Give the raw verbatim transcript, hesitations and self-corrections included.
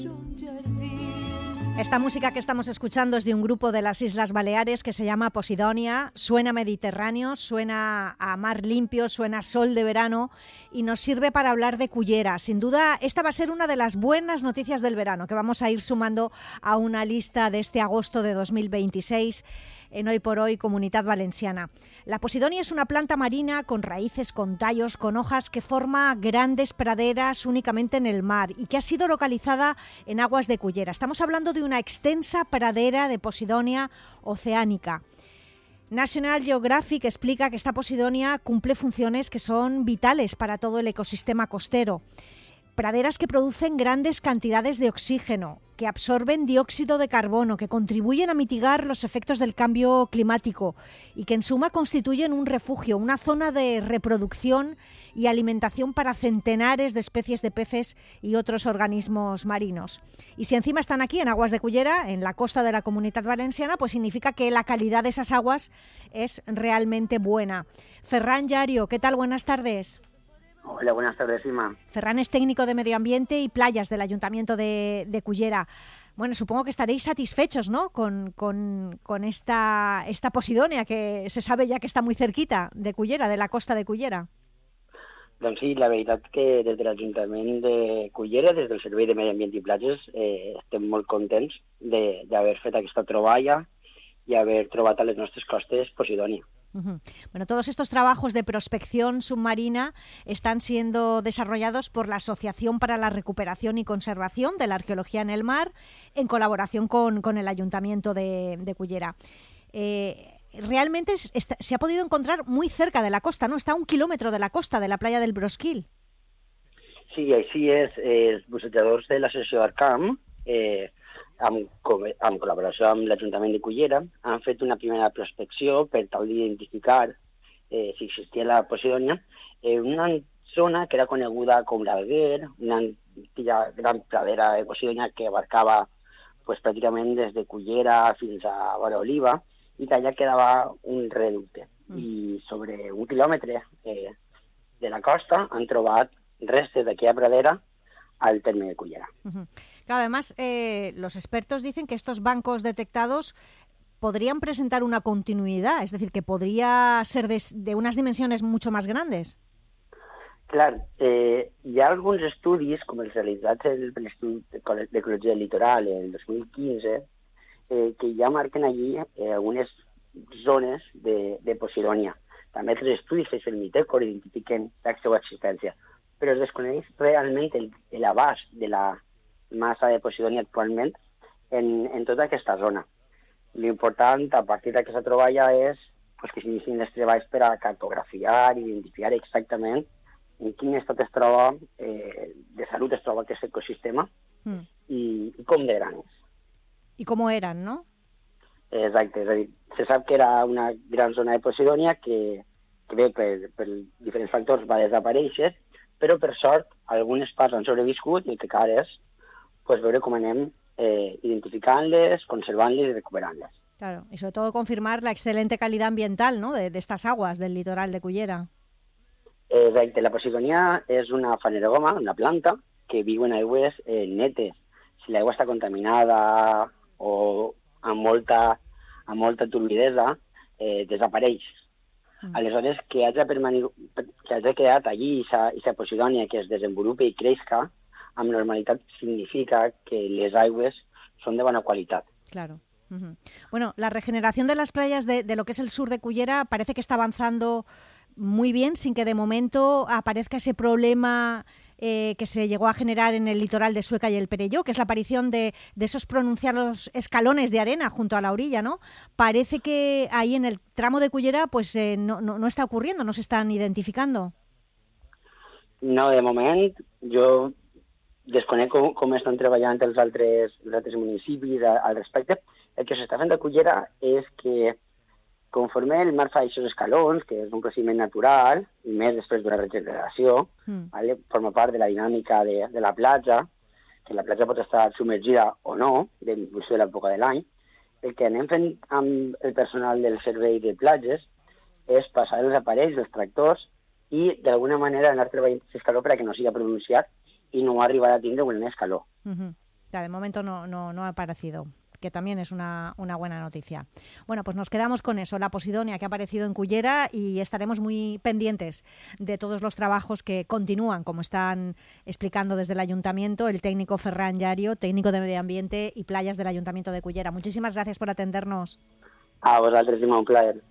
Esta música que estamos escuchando es de un grupo de las Islas Baleares que se llama Posidonia. Suena mediterráneo, suena a mar limpio, suena a sol de verano y nos sirve para hablar de Cullera. Sin duda, esta va a ser una de las buenas noticias del verano que vamos a ir sumando a una lista de este agosto de dos mil veintiséis en Hoy por Hoy Comunitat Valenciana. La Posidonia es una planta marina con raíces, con tallos, con hojas que forma grandes praderas únicamente en el mar y que ha sido localizada en aguas de Cullera. Estamos hablando de una extensa pradera de Posidonia oceánica. National Geographic explica que esta Posidonia cumple funciones que son vitales para todo el ecosistema costero. Praderas que producen grandes cantidades de oxígeno, que absorben dióxido de carbono, que contribuyen a mitigar los efectos del cambio climático y que en suma constituyen un refugio, una zona de reproducción y alimentación para centenares de especies de peces y otros organismos marinos. Y si encima están aquí en aguas de Cullera, en la costa de la Comunitat Valenciana, pues significa que la calidad de esas aguas es realmente buena. Ferran Llario, ¿qué tal? Buenas tardes. Hola, buenas tardes, Ima. Ferran es técnico de Medio Ambiente y Playas del Ayuntamiento de, de Cullera. Bueno, supongo que estaréis satisfechos, ¿no?, con, con, con esta, esta Posidonia, que se sabe ya que está muy cerquita de Cullera, de la costa de Cullera. Doncs sí, la veritat que des de l'Ajuntament de Cullera, des del Servei de Medi Ambient i Platges, eh, estem molt contents d'haver fet aquesta troballa i haver trobat a les nostres costes Posidonia. Uh-huh. Bueno, todos estos trabajos de prospección submarina están siendo desarrollados por la Asociación para la Recuperación y Conservación de la Arqueología en el Mar, en colaboración con, con el Ayuntamiento de, de Cullera. Eh, realmente es, está, se ha podido encontrar muy cerca de la costa, ¿no? Está a un kilómetro de la costa, de la playa del Brosquil. Sí, així és. Eh, els bussejadors de l'associació Arcam, eh, amb, amb col·laboració amb l'Ajuntament de Cullera, han fet una primera prospecció per tal d'identificar eh, si existia la Posidonia en una zona que era coneguda com l'Alguer, una antiga gran pradera de Posidonia que abarcava pues, pràcticament des de Cullera fins a Vora Oliva, i que allà quedava un reducte. Mm. I sobre un quilòmetre eh, de la costa han trobat restes d'aquella pradera al terme de Cullera. Uh-huh. Claro, además, eh, los expertos dicen que estos bancos detectados podrían presentar una continuidad, es decir, que podría ser de, de unas dimensiones mucho más grandes. Clar, eh, hi ha alguns estudis, com els realitzats per l'Institut d'Ecologia del Litoral el dos mil quinze, eh, que ja marquen allí eh, algunes zones de, de Posidonia. També altres estudis fets pel Mitecor identifiquen la seva existència, però es desconeix realment l'abast de la massa de Posidonia actualment en, en tota aquesta zona. L'important a partir d'aquesta troballa és pues, que s'inicien els treballs per a cartografiar i identificar exactament en quin estat es troba, eh, de salut es troba aquest ecosistema mm. i, i com de gran és. I com eren, no? Exacte, és a dir, se sap que era una gran zona de Posidonia que, que bé, per, per diferents factors va desaparèixer, però per sort algunes parts han sobreviscut i el que cal és pues, veure com anem eh, identificant-les, conservant-les y recuperándolas. Claro, y sobre todo confirmar la excelente calidad ambiental, ¿no?, de, de estas aguas del litoral de Cullera. Exacte, la Posidonia és una fanerògama, una planta, que viu en aigües eh, netes. Si l'aigua està contaminada o amb molta, amb molta turbidesa, eh, desapareix. Mm. Aleshores, que hagi, permani... que hagi quedat allí aquesta Posidonia que es desenvolupa i creixca, amb normalitat significa que les aigües son de buena qualitat. Claro. Uh-huh. Bueno, la regeneración de las playas de, de lo que es el sur de Cullera parece que está avanzando muy bien, sin que de momento aparezca ese problema eh, que se llegó a generar en el litoral de Sueca y el Perelló, que es la aparición de, de esos pronunciados escalones de arena junto a la orilla, ¿no? Parece que ahí en el tramo de Cullera pues eh, no, no, no está ocurriendo, no se están identificando. No, de moment, jo desconec com, com estan treballant els altres, els altres municipis al respecte. El que s'està fent a Cullera és que conforme el mar fa aquests escalons, que és un procediment natural, i més després d'una regeneració, mm. ¿vale? Forma part de la dinàmica de, de la platja, que la platja pot estar submergida o no, en funció de l'època de l'any. El que anem fent amb el personal del servei de platges és passar els aparells, els tractors, i d'alguna manera anar treballant aquest escaló perquè no sigui pronunciat i no arribar a tindre un escaló. Uh-huh. Ya, de momento no, no, no ha aparecido, que también es una, una buena noticia. Bueno, pues nos quedamos con eso, la posidonia que ha aparecido en Cullera, y estaremos muy pendientes de todos los trabajos que continúan, como están explicando desde el Ayuntamiento el técnico Ferran Llario, técnico de Medio Ambiente y Playas del Ayuntamiento de Cullera. Muchísimas gracias por atendernos. A vosaltres, un plaer.